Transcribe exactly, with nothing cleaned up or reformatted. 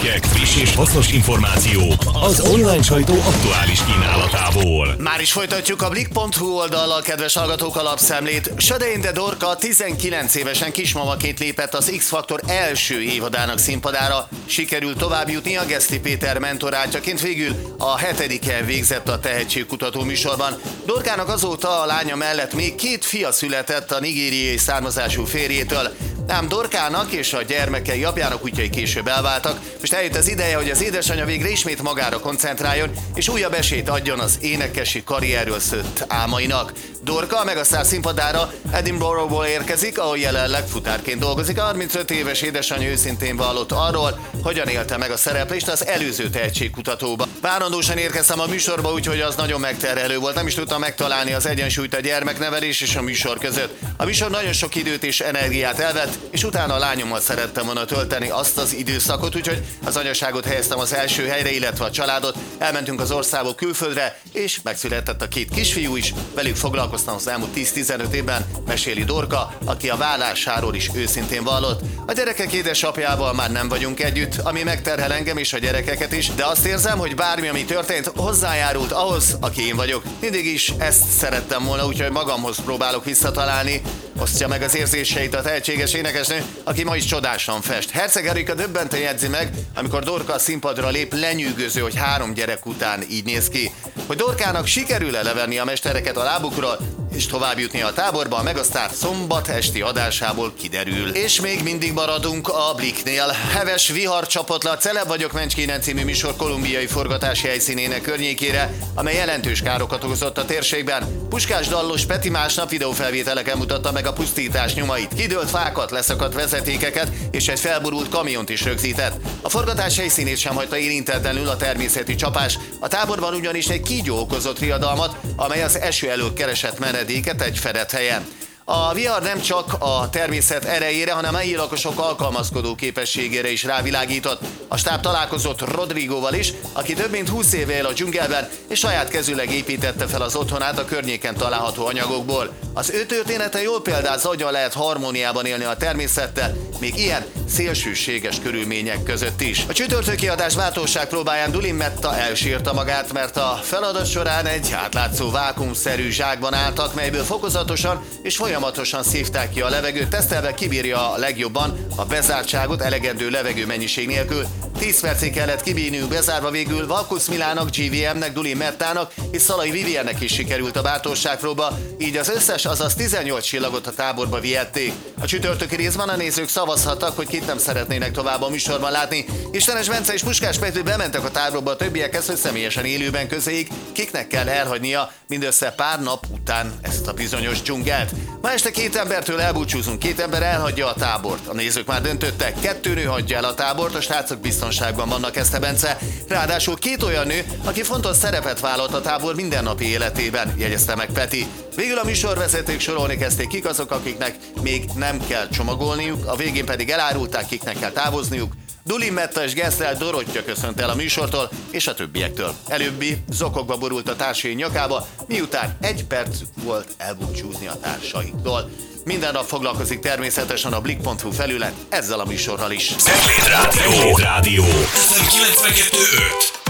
cikkek, friss és hasznos információ az online sajtó aktuális kínálatából. Már is folytatjuk a blik pont hu oldallal, kedves hallgatók, a lapszemlét. Södeinde Dorka tizenkilenc évesen kismamaként lépett az X-Faktor első évadának színpadára. Sikerült tovább jutni a Geszti Péter mentorátjaként, végül a hetediken végzett a tehetségkutató műsorban. Dorkának azóta a lánya mellett még két fia született a nigériai származású férjétől. Ám Dorkának és a gyermekei apjának útjai később elváltak. Most eljött az ideje, hogy az édesanyja végre ismét magára koncentráljon, és újabb esélyt adjon az énekesi karrierről szőtt álmainak. Dorka a Megasztár színpadára Edinburghból érkezik, ahol jelenleg futárként dolgozik. A harmincöt éves édesanyja őszintén vallott arról, hogyan élte meg a szereplést az előző tehetségkutatóba. Várandósan érkeztem a műsorba, úgyhogy az nagyon megterhelő volt. Nem is tudtam megtalálni az egyensúlyt a gyermeknevelés és a műsor között. A műsor nagyon sok időt és energiát elvett, és utána a lányommal szerettem volna tölteni azt az időszakot, úgyhogy az anyaságot helyeztem az első helyre, illetve a családot. Elmentünk az országból külföldre, és megszületett a két kisfiú is. Velük foglalkoztam az elmúlt tíz-tizenöt évben, meséli Dorka, aki a vállásáról is őszintén vallott. A gyerekek édesapjával már nem vagyunk együtt, ami megterhel engem és a gyerekeket is, de azt érzem, hogy bármi, ami történt, hozzájárult ahhoz, aki én vagyok. Mindig is ezt szerettem volna, úgyhogy magamhoz próbálok visszatalálni. Osztja meg az érzéseit a tehetséges énekesnő, aki ma is csodásan fest. Herceg Erika döbbenten jegyzi meg, amikor Dorka a színpadra lép, lenyűgöző, hogy három gyerek után így néz ki. Hogy Dorkának sikerül-e levenni a mestereket a lábukról, és tovább jutni a táborba, a Megasztár szombat esti adásából kiderül. És még mindig maradunk a Bliknél. Heves vihar csapott le a Celeb vagyok Mencskénen című műsor kolumbiai forgatási helyszínének környékére, amely jelentős károkat okozott a térségben. Puskás Dallos Peti másnap videófelvételeken mutatta meg a pusztítás nyomait. Kidőlt fákat, leszakadt vezetékeket és egy felborult kamiont is rögzített. A forgatás helyszínét sem hagyta érintetlenül a természeti csapás. A táborban ugyanis egy kígyó okozott riadalmat, amely az eső elől keresett menedéket egy fedett helyen. A vihar nem csak a természet erejére, hanem a helyi lakosok alkalmazkodó képességére is rávilágított. A stáb találkozott Rodrigóval is, aki több mint húsz éve él a dzsungelben, és saját kezüleg építette fel az otthonát a környéken található anyagokból. Az ő története jól példázza, hogyan lehet harmóniában élni a természettel, még ilyen szélsőséges körülmények között is. A csütörtöki adás váltóság próbáján Dulin Metta elsírta magát, mert a feladat során egy átlátszó vákuumszerű zsákban álltak, melyből fokozatosan és folyamatosan szívták ki a levegőt, tesztelve kibírja a legjobban a bezártságot elegendő levegő mennyiség nélkül. tíz percig kellett kibírniuk bezárva, végül Valkusz Milának, gé vé em-nek, Dulin Mettának és Szalai Viviennek is sikerült a bátorságpróba, így az összes, azaz tizennyolc csillagot a táborba vihették. A csütörtöki részben a nézők szavazhattak, hogy kit nem szeretnének tovább a műsorban látni. Istenes Bence és Puskás Pető bementek a táborba a többiekhez, hogy személyesen élőben közéig, kiknek kell elhagynia mindössze pár nap után ezt a bizonyos dzsungelt. Ma este két embertől elbúcsúzunk, két ember elhagyja a tábort. A nézők már döntöttek, kettő nő hagyja el a tábort, a srácok biztonságban vannak, Eszte Bence. Ráadásul két olyan nő, aki fontos szerepet vállalt a tábor mindennapi életében, jegyezte meg Peti. Végül a műsorvezetők sorolni kezdték, kik azok, akiknek még nem kell csomagolniuk, a végén pedig elárulták, kiknek kell távozniuk. Dulin Metta és Gesztel Dorottya köszönt el a műsortól és a többiektől. Előbbi zokogva borult a társai nyakába, miután egy perc volt elbúcsúzni a társaiktól. Minden nap foglalkozik természetesen a blik pont hu felület ezzel a műsorral is. Cegléd Rádió. Rádió. ef em kilencvenkettő öt.